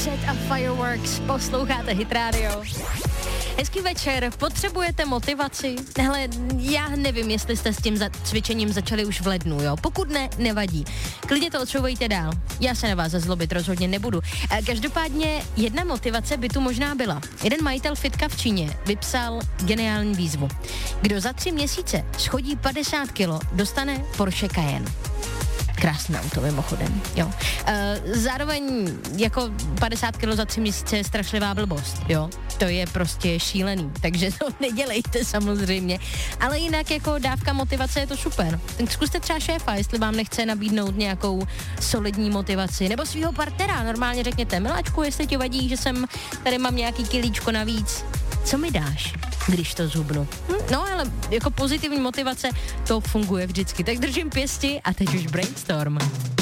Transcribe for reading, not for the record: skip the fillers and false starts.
Offset a Fireworks, posloucháte Hit Radio. Hezký večer, potřebujete motivaci? Hele, já nevím, jestli jste s tím cvičením začali už v lednu, jo? Pokud ne, nevadí. Klidně to odsouvejte dál. Já se na vás zlobit rozhodně nebudu. Každopádně jedna motivace by tu možná byla. Jeden majitel fitka v Číně vypsal geniální výzvu. Kdo za 3 měsíce schodí 50 kilo, dostane Porsche Cayenne. Krásné auto mimochodem, jo. Zároveň jako 50 kg za 3 měsíce je strašlivá blbost, jo. To je prostě šílený, takže to nedělejte samozřejmě. Ale jinak jako dávka motivace je to super. Tak zkuste třeba šéfa, jestli vám nechce nabídnout nějakou solidní motivaci. Nebo svýho partnera, normálně řekněte, miláčku, jestli ti vadí, že tady mám nějaký kilíčko navíc. Co mi dáš, když to zhubnu? No ale jako pozitivní motivace to funguje vždycky. Tak držím pěsti a teď už brainstorm.